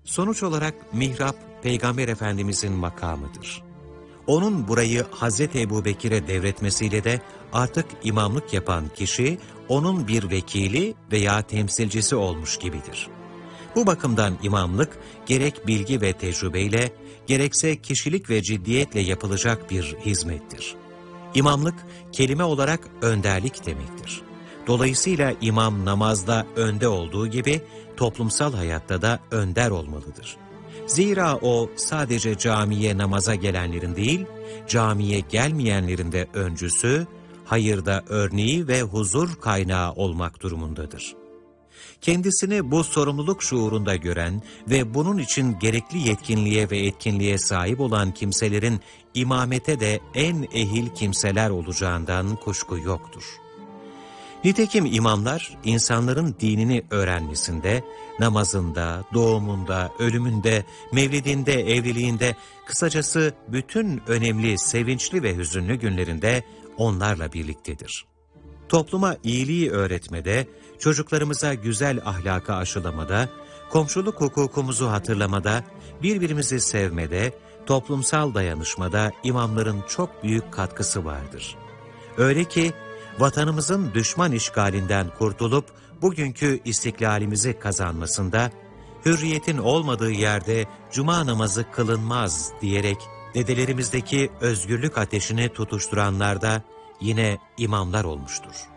Sonuç olarak mihrap, Peygamber Efendimizin makamıdır. Onun burayı Hazreti Ebubekir'e devretmesiyle de artık imamlık yapan kişi, onun bir vekili veya temsilcisi olmuş gibidir. Bu bakımdan imamlık, gerek bilgi ve tecrübeyle, gerekse kişilik ve ciddiyetle yapılacak bir hizmettir. İmamlık, kelime olarak önderlik demektir. Dolayısıyla imam namazda önde olduğu gibi, toplumsal hayatta da önder olmalıdır. Zira o sadece camiye namaza gelenlerin değil, camiye gelmeyenlerin de öncüsü, hayırda örneği ve huzur kaynağı olmak durumundadır. Kendisini bu sorumluluk şuurunda gören ve bunun için gerekli yetkinliğe ve etkinliğe sahip olan kimselerin imamete de en ehil kimseler olacağından kuşku yoktur. Nitekim imamlar, insanların dinini öğrenmesinde, namazında, doğumunda, ölümünde, mevlidinde, evliliğinde, kısacası bütün önemli, sevinçli ve hüzünlü günlerinde onlarla birliktedir. Topluma iyiliği öğretmede, çocuklarımıza güzel ahlakı aşılamada, komşuluk hukukumuzu hatırlamada, birbirimizi sevmede, toplumsal dayanışmada imamların çok büyük katkısı vardır. Öyle ki, vatanımızın düşman işgalinden kurtulup bugünkü istiklalimizi kazanmasında, hürriyetin olmadığı yerde cuma namazı kılınmaz diyerek dedelerimizdeki özgürlük ateşini tutuşturanlar da yine imamlar olmuştur.